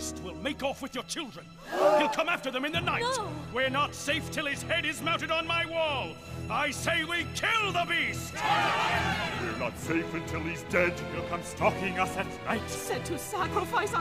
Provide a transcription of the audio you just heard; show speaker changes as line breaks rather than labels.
beast will make off with your children. He'll come after them in the night.
No.
We're not safe till his head is mounted on my wall. I say we kill the beast!
We're not safe until he's dead. He'll come stalking us at night.
Said to sacrifice our